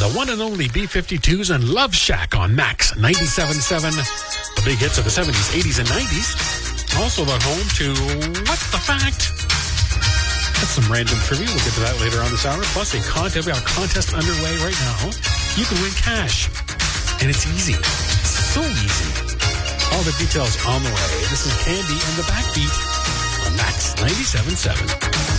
the one and only B-52s and Love Shack on Max 97.7. The big hits of the 70s, 80s, and 90s. Also the home to What the Fact? That's some random trivia. We'll get to that later on this hour. Plus a contest. We have a contest underway right now. You can win cash. And it's easy. It's so easy. All the details on the way. This is Candy and the Backbeat on Max 97.7.